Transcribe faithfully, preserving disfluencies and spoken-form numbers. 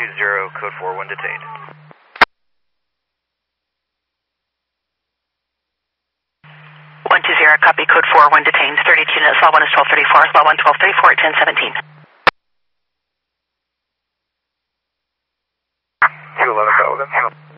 zero, code four one detained. one two zero, copy, code four one detained, thirty-two units, law one is twelve thirty-four, law one twelve thirty-four, ten seventeen. two eleven Belden.